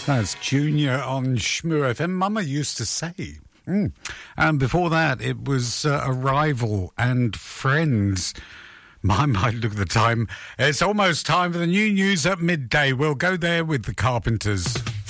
That's Junior on Shmoo FM. Mama used to say. And before that, it was Arrival and Friends. My, look at the time. It's almost time for the new news at midday. We'll go there with the Carpenters.